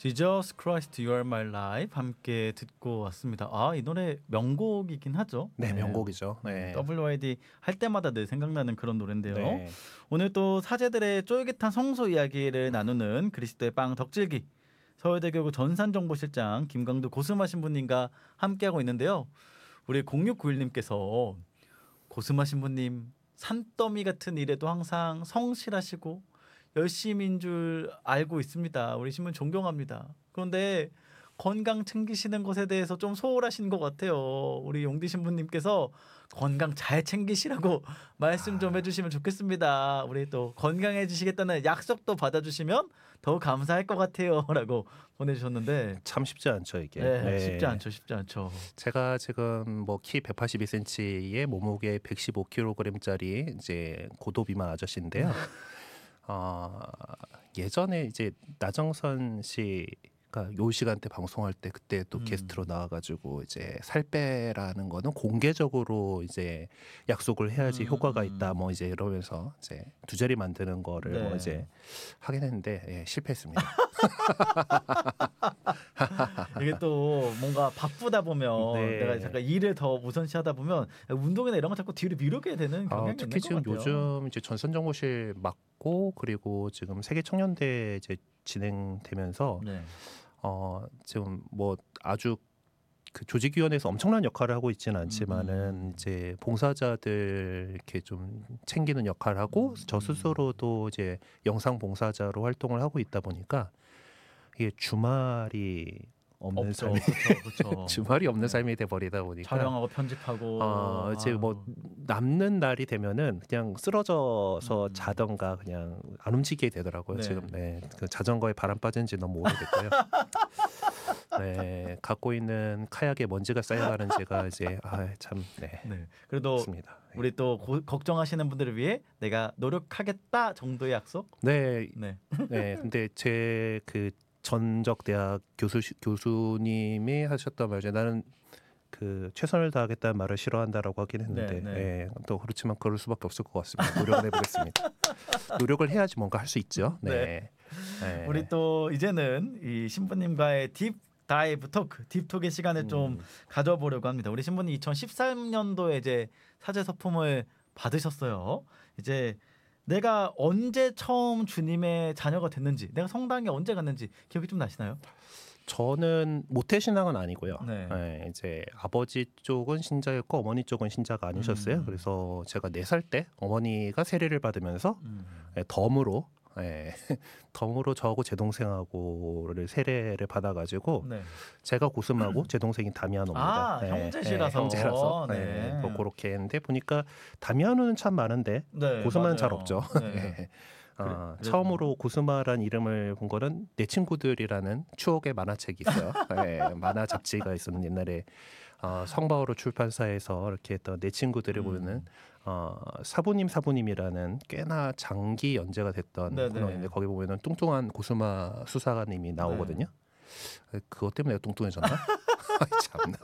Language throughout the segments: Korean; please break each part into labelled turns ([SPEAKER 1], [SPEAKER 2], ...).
[SPEAKER 1] Jesus Christ, You Are My Life 함께 듣고 왔습니다. 이 노래 명곡이긴 하죠.
[SPEAKER 2] 네, 명곡이죠. 네.
[SPEAKER 1] WYD 할 때마다 늘 생각나는 그런 노래인데요.
[SPEAKER 2] 네.
[SPEAKER 1] 오늘 또 사제들의 쫄깃한 성소 이야기를 나누는 그리스도의 빵 덕질기 서울대교구 전산정보실장 김광두 고스마 신부님과 함께하고 있는데요. 우리 0691님께서 고스마 신부님 산더미 같은 일에도 항상 성실하시고 열심인 줄 알고 있습니다. 우리 신부님 존경합니다. 그런데 건강 챙기시는 것에 대해서 좀 소홀하신 것 같아요. 우리 용디 신부님께서 건강 잘 챙기시라고 말씀 좀 해주시면 좋겠습니다. 우리 또 건강해지시겠다는 약속도 받아주시면 더욱 감사할 것 같아요라고 보내주셨는데
[SPEAKER 2] 참 쉽지 않죠 이게.
[SPEAKER 1] 네. 쉽지 않죠.
[SPEAKER 2] 제가 지금 뭐 키 182cm에 몸무게 115kg짜리 이제 고도비만 아저씨인데요. 예전에 이제 나정선 씨가 요 시간대 방송할 때 그때 또 게스트로 나와가지고 이제 살 빼라는 거는 공개적으로 이제 약속을 해야지 효과가 있다 뭐 이제 이러면서 이제 두 자리 만드는 거를 뭐 이제 하긴 했는데 실패했습니다.
[SPEAKER 1] 이게 또 뭔가 바쁘다 보면
[SPEAKER 2] 네.
[SPEAKER 1] 내가 잠깐 일을 더 우선시하다 보면 운동이나 이런 거 자꾸 뒤로 미루게 되는 경향이
[SPEAKER 2] 특히
[SPEAKER 1] 있는 것
[SPEAKER 2] 지금
[SPEAKER 1] 같아요.
[SPEAKER 2] 요즘 이제 전선정보실 맡고 그리고 지금 세계청년대 이제 진행되면서 지금 뭐 아주 그 조직위원회에서 엄청난 역할을 하고 있지는 않지만은 이제 봉사자들 이렇게 좀 챙기는 역할을 하고 저 스스로도 이제 영상 봉사자로 활동을 하고 있다 보니까 이게 주말이 없는 삶이
[SPEAKER 1] 그렇죠.
[SPEAKER 2] 주말이 없는 삶이 돼 버리다 보니까
[SPEAKER 1] 촬영하고 편집하고
[SPEAKER 2] 이제 뭐 남는 날이 되면은 그냥 쓰러져서 자던가 그냥 안 움직이게 되더라고요.
[SPEAKER 1] 네.
[SPEAKER 2] 지금 그 자전거에 바람 빠진지 너무 오래됐고요. 네, 갖고 있는 카약에 먼지가 쌓여가는 제가 이제
[SPEAKER 1] 그래도
[SPEAKER 2] 맞습니다.
[SPEAKER 1] 우리 또 걱정하시는 분들을 위해 내가 노력하겠다 정도의 약속?
[SPEAKER 2] 네. 근데 제 그 전적 대학 교수님이 하셨던 말 중에 나는 그 최선을 다하겠다는 말을 싫어한다라고 하긴 했는데 또 그렇지만 그럴 수밖에 없을 것 같습니다. 노력을 해보겠습니다. 노력을 해야지 뭔가 할 수 있죠.
[SPEAKER 1] 우리 또 이제는 이 신부님과의 딥 다이브 토크, 딥톡의 시간을 좀 가져보려고 합니다. 우리 신부님 2013년도에 이제 사제 서품을 받으셨어요. 이제 내가 언제 처음 주님의 자녀가 됐는지, 내가 성당에 언제 갔는지 기억이 좀 나시나요?
[SPEAKER 2] 저는 모태신앙은 아니고요. 이제 아버지 쪽은 신자였고 어머니 쪽은 신자가 아니셨어요. 그래서 제가 4살 때 어머니가 세례를 받으면서 덤으로 저하고 제 동생하고를 세례를 받아가지고 제가 고스마고 제 동생이 다미아노입니다. 형제라서 뭐 그렇게 했는데 보니까 다미아노는 참 많은데 고스마는 잘 없죠. 처음으로 고스마란 이름을 본 거는 내 친구들이라는 추억의 만화책이 있어요. 만화 잡지가 있었는데 옛날에 성바오로 출판사에서 이렇게 했던 내 친구들을 보는 사부님이라는 꽤나 장기 연재가 됐던 코너인데 거기 보면은 뚱뚱한 고스마 수사관님이 나오거든요. 그것 때문에 내가 뚱뚱해졌나? 참나.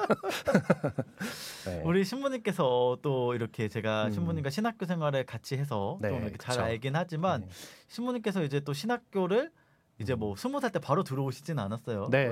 [SPEAKER 1] 우리 신부님께서 또 이렇게 제가 신부님과 신학교 생활을 같이 해서 좀 이렇게 잘 알긴 하지만 신부님께서 이제 또 신학교를 이제 뭐 20살 때 바로 들어오시진 않았어요.